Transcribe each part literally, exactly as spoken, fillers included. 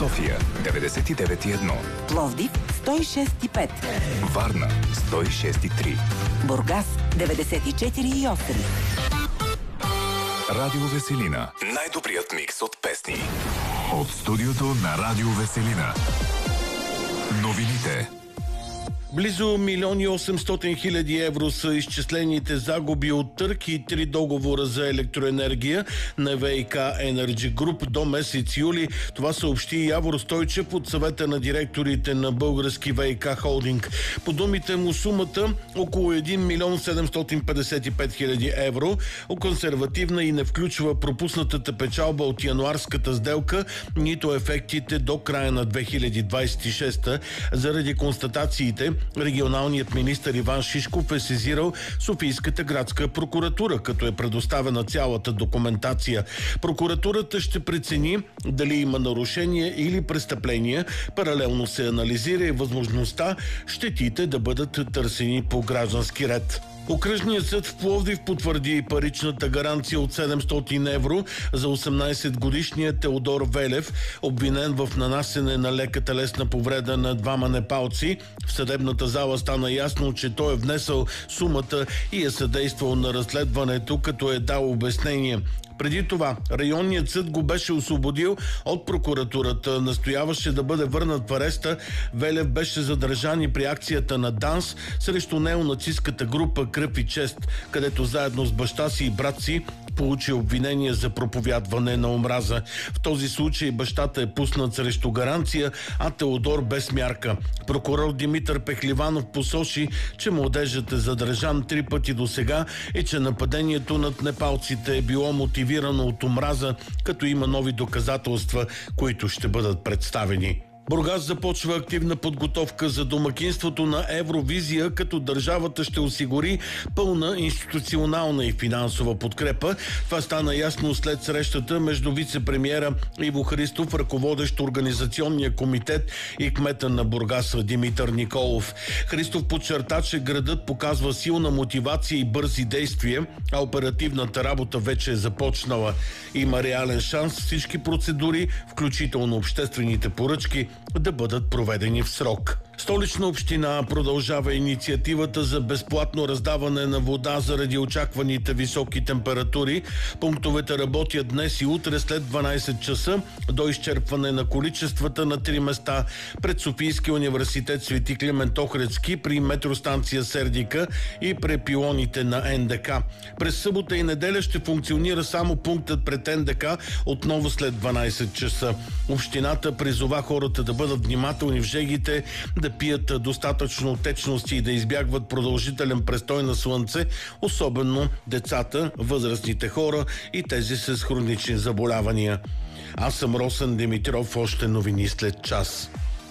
София деветдесет и девет и едно, Пловдив сто и шест и пет, Варна сто и шест и три, Бургас деветдесет и четири и осем. Радио Веселина. Най-добрият микс от песни. От студиото на Радио Веселина. Новините. Близо милион и осемстотин хиляди евро са изчислените загуби от търг и три договора за електроенергия на ВиК Energy Group до месец юли. Това съобщи Явор Стойчев от съвета на директорите на Български ВиК Холдинг. По думите му сумата около един милион седемстотин петдесет и пет хиляди евро, консервативна и не включва пропуснатата печалба от януарската сделка, нито ефектите до края на две хиляди двадесет и шеста. Заради констатациите, регионалният министър Иван Шишков е сезирал Софийската градска прокуратура, като е предоставена цялата документация. Прокуратурата ще прецени дали има нарушение или престъпление. Паралелно се анализира и възможността щетите да бъдат търсени по граждански ред. Окръжният съд в Пловдив потвърди паричната гаранция от седемстотин евро за осемнадесетгодишния Теодор Велев, обвинен в нанасене на лека телесна повреда на двама непалци. В съдебната зала стана ясно, че той е внесъл сумата и е съдействал на разследването, като е дал обяснение. Преди това районният съд го беше освободил от прокуратурата. Настояваше да бъде върнат в ареста. Велев беше задържан и при акцията на ДАНС срещу неонацистката група Кръв и чест, където заедно с баща си и брат си получи обвинение за проповядване на омраза. В този случай бащата е пуснат срещу гаранция, а Теодор без мярка. Прокурор Димитър Пехливанов посочи, че младежът е задържан три пъти до сега и че нападението над непалците е било мотивирано от омраза, като има нови доказателства, които ще бъдат представени. Бургас започва активна подготовка за домакинството на Евровизия, като държавата ще осигури пълна институционална и финансова подкрепа. Това стана ясно след срещата между вице-премиера Иво Христов, ръководещ организационния комитет, и кмета на Бургас Димитър Николов. Христов подчерта, че градът показва силна мотивация и бързи действия, а оперативната работа вече е започнала. Има реален шанс всички процедури, включително обществените поръчки, да бъдат проведени в срок. Столична община продължава инициативата за безплатно раздаване на вода заради очакваните високи температури. Пунктовете работят днес и утре след дванадесет часа до изчерпване на количествата на три места пред Софийския университет Свети Климент Охридски, при метростанция Сердика и при пилоните на НДК. През събота и неделя ще функционира само пунктът пред НДК, отново след дванадесет часа. Общината призова хората да бъдат внимателни в жегите, да пият достатъчно течности и да избягват продължителен престой на слънце, особено децата, възрастните хора и тези с хронични заболявания. Аз съм Росен Димитров, още новини след час.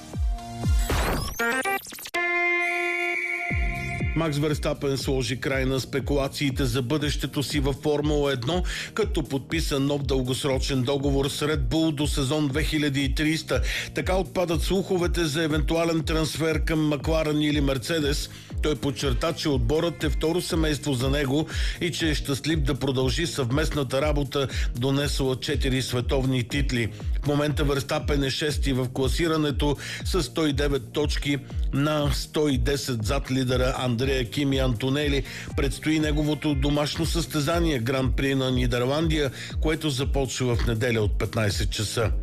Макс Верстапен сложи край на спекулациите за бъдещето си във Формула едно, като подписа нов дългосрочен договор с Red Bull до сезон две хиляди и тридесета. Така отпадат слуховете за евентуален трансфер към Макларен или Мерцедес. Той подчерта, че отборът е второ семейство за него и че е щастлив да продължи съвместната работа, донесла четири световни титли. В момента Верстапен е шести в класирането с сто и девет точки на сто и десет зад лидера Андрея Кими Антонели. Предстои неговото домашно състезание Гран При на Нидерландия, което започва в неделя от петнадесет часа.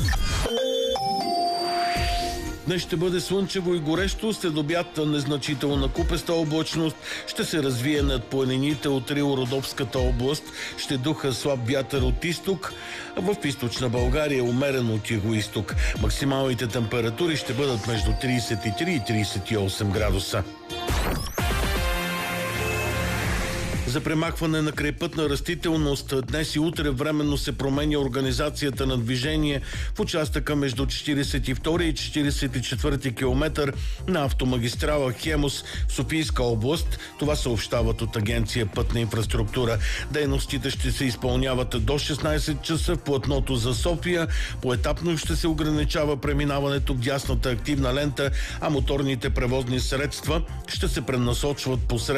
Днес ще бъде слънчево и горещо, след обяд незначителна купеста облачност ще се развие над планините от Рило-Родопската област. Ще духа слаб вятър от изток, а в източна България умерен от югоизток. Максималните температури ще бъдат между тридесет и три и тридесет и осем градуса. За премахване на крайпътна растителност днес и утре временно се променя организацията на движение в участъка между четиридесет и втори и четиридесет и четвърти километър на автомагистрала Хемус в Софийска област. Това съобщават от Агенция Пътна инфраструктура. Дейностите ще се изпълняват до шестнадесет часа в платното за София. Поетапно ще се ограничава преминаването в дясната активна лента, а моторните превозни средства ще се пренасочват посред